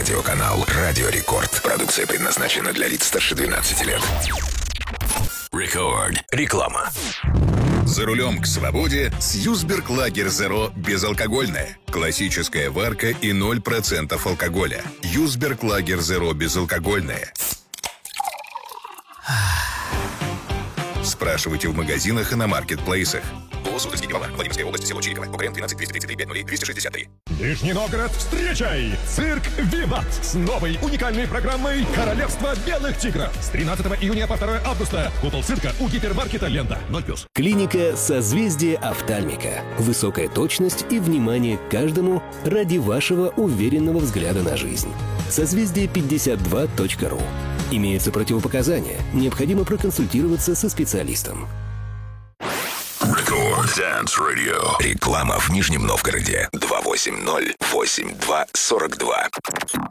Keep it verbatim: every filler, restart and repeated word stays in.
радиоканал «Радио Рекорд». Продукция предназначена для лиц старше двенадцати лет. Рекорд. Реклама. За рулем к свободе с Юсберг Лагер Зеро безалкогольное. Классическая варка и ноль процентов алкоголя. Юсберг Лагер Зеро безалкогольное. Спрашивайте в магазинах и на маркетплейсах. Суздальский Невала, Владимирская область, село Чириково. УКРН двенадцать двести тридцать три пять ноль двести шестьдесят три. Нижний Новгород, встречай! Цирк «Виват» с новой уникальной программой «Королевство белых тигров». С тринадцатого июня по второе августа. Купол цирка у гипермаркета «Лента». ноль плюс. Клиника «Созвездие офтальмика». Высокая точность и внимание к каждому ради вашего уверенного взгляда на жизнь. созвездие пятьдесят два точка ру. Имеются противопоказания. Необходимо проконсультироваться со специалистом. Рекорд Dance Radio. Реклама в Нижнем Новгороде. два восемь ноль восемь два сорок два.